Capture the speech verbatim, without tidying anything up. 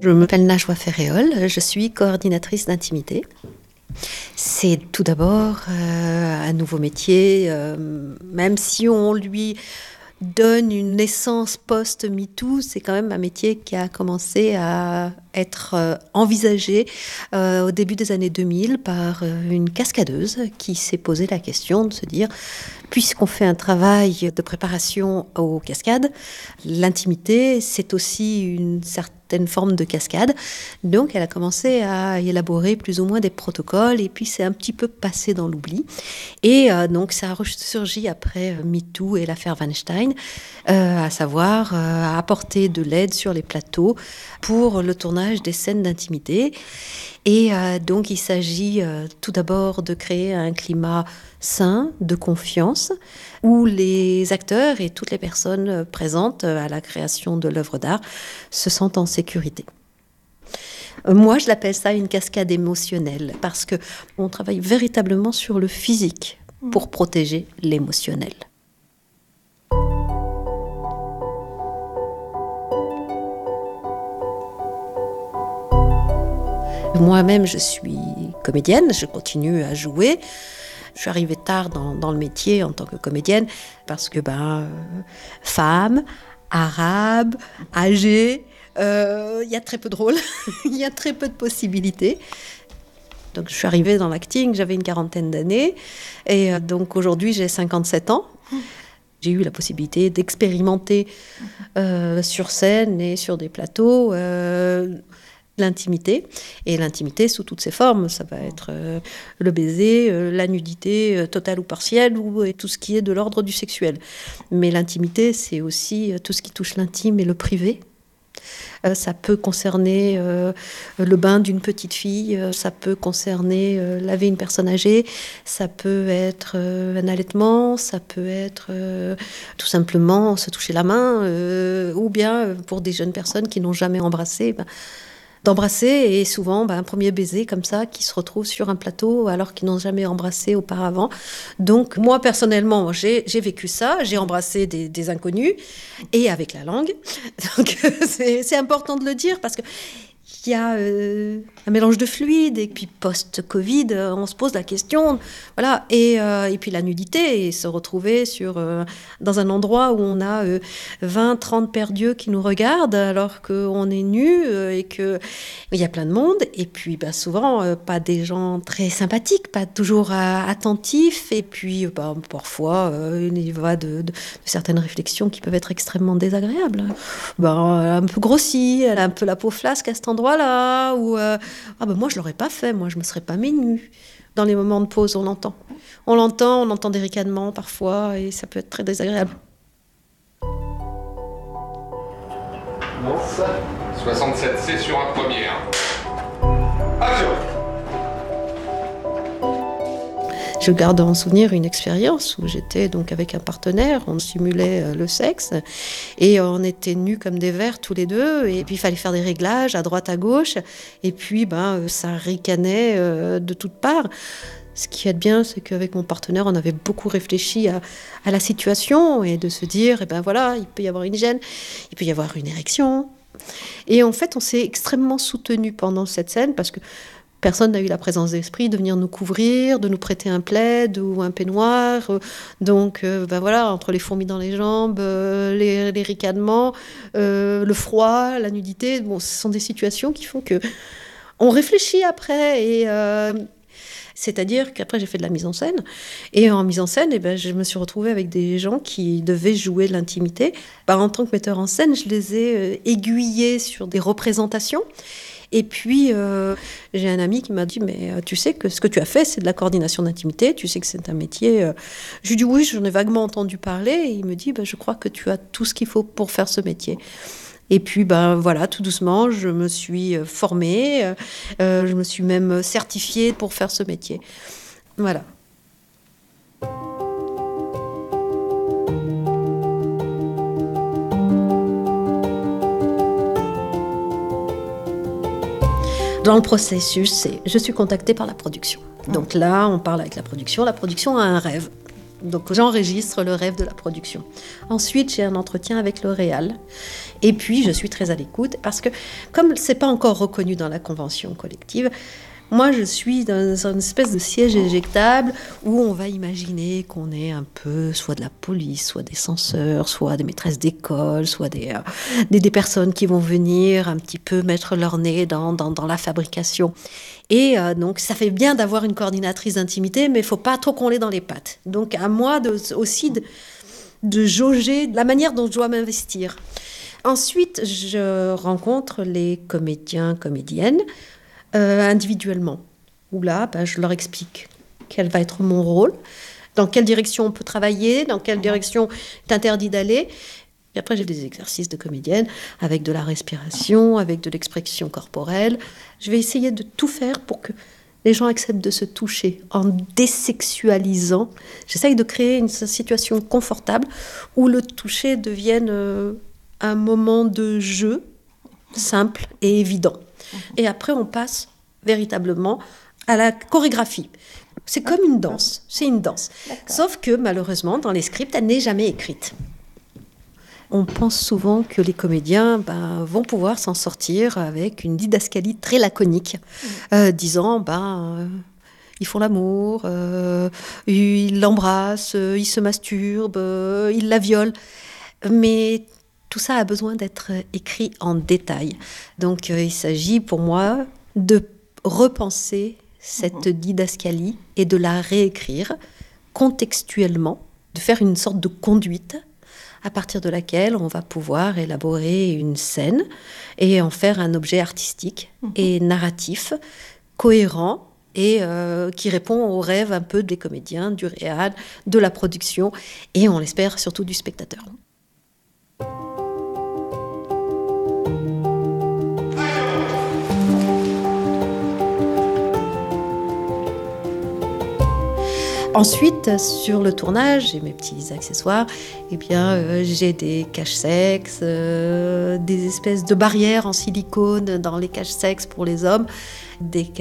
Je m'appelle Najwa Ferréol, je suis coordinatrice d'intimité. C'est tout d'abord euh, un nouveau métier, euh, même si on lui donne une naissance post-MeToo, c'est quand même un métier qui a commencé à être euh, envisagé euh, au début des années deux mille par euh, une cascadeuse qui s'est posé la question de se dire, puisqu'on fait un travail de préparation aux cascades, l'intimité, c'est aussi une certaine forme de cascade. Donc, elle a commencé à élaborer plus ou moins des protocoles et puis c'est un petit peu passé dans l'oubli. Et euh, donc, ça a ressurgi après euh, MeToo et l'affaire Weinstein, euh, à savoir euh, apporter de l'aide sur les plateaux pour le tournage des scènes d'intimité. Et euh, donc, il s'agit euh, tout d'abord de créer un climat sain, de confiance, où les acteurs et toutes les personnes présentes à la création de l'œuvre d'art se sentent en sécurité. Moi, je l'appelle ça une cascade émotionnelle, parce qu'on travaille véritablement sur le physique pour protéger l'émotionnel. Moi-même, je suis comédienne, je continue à jouer. Je suis arrivée tard dans, dans le métier en tant que comédienne parce que, ben, euh, femme, arabe, âgée, il euh, y a très peu de rôles, il y a très peu de possibilités. Donc, je suis arrivée dans l'acting, j'avais une quarantaine d'années. Et euh, donc, aujourd'hui, j'ai cinquante-sept ans. J'ai eu la possibilité d'expérimenter euh, sur scène et sur des plateaux euh, l'intimité, et l'intimité sous toutes ses formes. Ça va être euh, le baiser, euh, la nudité euh, totale ou partielle, ou et tout ce qui est de l'ordre du sexuel. Mais l'intimité, c'est aussi euh, tout ce qui touche l'intime et le privé. Euh, ça peut concerner euh, le bain d'une petite fille, euh, ça peut concerner euh, laver une personne âgée, ça peut être euh, un allaitement, ça peut être euh, tout simplement se toucher la main, euh, ou bien euh, pour des jeunes personnes qui n'ont jamais embrassé, ben, d'embrasser, et souvent ben, un premier baiser comme ça qui se retrouve sur un plateau alors qu'ils n'ont jamais embrassé auparavant. Donc moi personnellement, j'ai, j'ai vécu ça, j'ai embrassé des, des inconnus, et avec la langue. Donc c'est, c'est important de le dire parce que il y a euh, un mélange de fluides, et puis post-Covid, euh, on se pose la question, voilà, et, euh, et puis la nudité, et se retrouver sur, euh, dans un endroit où on a euh, vingt, trente paires d'yeux qui nous regardent alors qu'on est nu euh, et qu'il y a plein de monde, et puis bah, souvent euh, pas des gens très sympathiques, pas toujours euh, attentifs, et puis bah, parfois euh, il va de, de, de certaines réflexions qui peuvent être extrêmement désagréables. Bah, un peu grossie, elle a un peu la peau flasque à cet endroit là, ou euh, ah ben moi je l'aurais pas fait, moi je me serais pas mis nue. Dans les moments de pause, on l'entend. On l'entend, on entend des ricanements parfois, et ça peut être très désagréable. soixante-sept C sur un premier. Action. Je garde en souvenir une expérience où j'étais donc avec un partenaire, on simulait le sexe et on était nus comme des vers tous les deux, et puis il fallait faire des réglages à droite à gauche, et puis ben, ça ricanait de toutes parts. Ce qui est bien, c'est qu'avec mon partenaire, on avait beaucoup réfléchi à, à la situation, et de se dire, eh ben voilà, il peut y avoir une gêne, il peut y avoir une érection. Et en fait, on s'est extrêmement soutenus pendant cette scène, parce que personne n'a eu la présence d'esprit de venir nous couvrir, de nous prêter un plaid ou un peignoir. Donc, euh, ben voilà, entre les fourmis dans les jambes, euh, les, les ricanements, euh, le froid, la nudité, bon, ce sont des situations qui font que on réfléchit après. Et euh, c'est-à-dire qu'après, j'ai fait de la mise en scène. Et en mise en scène, eh ben, je me suis retrouvée avec des gens qui devaient jouer l'intimité. Ben, en tant que metteur en scène, je les ai euh, aiguillés sur des représentations. Et puis, euh, j'ai un ami qui m'a dit, mais euh, tu sais que ce que tu as fait, c'est de la coordination d'intimité, tu sais que c'est un métier. Euh... Je lui dis, oui, j'en ai vaguement entendu parler. Et il me dit, ben, je crois que tu as tout ce qu'il faut pour faire ce métier. Et puis, ben, voilà, tout doucement, je me suis formée, euh, je me suis même certifiée pour faire ce métier. Voilà. Dans le processus, c'est, je suis contactée par la production. Donc là, on parle avec la production. La production a un rêve. Donc j'enregistre le rêve de la production. Ensuite, j'ai un entretien avec le réal. Et puis, je suis très à l'écoute parce que, comme ce n'est pas encore reconnu dans la convention collective, moi, je suis dans une espèce de siège éjectable où on va imaginer qu'on est un peu soit de la police, soit des censeurs, soit des maîtresses d'école, soit des, euh, des, des personnes qui vont venir un petit peu mettre leur nez dans, dans, dans la fabrication. Et euh, donc, ça fait bien d'avoir une coordinatrice d'intimité, mais il ne faut pas trop qu'on l'ait dans les pattes. Donc, à moi de, aussi de, de jauger la manière dont je dois m'investir. Ensuite, je rencontre les comédiens, comédiennes, Euh, individuellement, où là, ben, je leur explique quel va être mon rôle, dans quelle direction on peut travailler, dans quelle direction il est interdit d'aller. Et après, j'ai des exercices de comédienne avec de la respiration, avec de l'expression corporelle. Je vais essayer de tout faire pour que les gens acceptent de se toucher en désexualisant. J'essaye de créer une situation confortable où le toucher devienne euh, un moment de jeu simple et évident. Et après, on passe véritablement à la chorégraphie. C'est comme une danse, c'est une danse. D'accord. Sauf que, malheureusement, dans les scripts, elle n'est jamais écrite. On pense souvent que les comédiens ben, vont pouvoir s'en sortir avec une didascalie très laconique, mmh. euh, disant, ben, euh, ils font l'amour, euh, ils l'embrassent, euh, ils se masturbent, euh, ils la violent. Mais tout ça a besoin d'être écrit en détail. Donc, euh, il s'agit pour moi de repenser cette mmh. didascalie et de la réécrire contextuellement, de faire une sorte de conduite à partir de laquelle on va pouvoir élaborer une scène et en faire un objet artistique mmh. et narratif, cohérent et euh, qui répond aux rêves un peu des comédiens, du réal, de la production et on l'espère surtout du spectateur. Ensuite, sur le tournage, j'ai mes petits accessoires. Eh bien, euh, j'ai des caches-sexes, euh, des espèces de barrières en silicone dans les caches-sexes pour les hommes, des